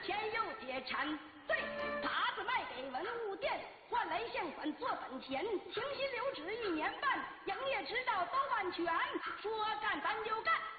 前有借产，对，他子卖给文物店，换来现款做本钱，停息留职1年半，营业执照都完全，说干咱就干。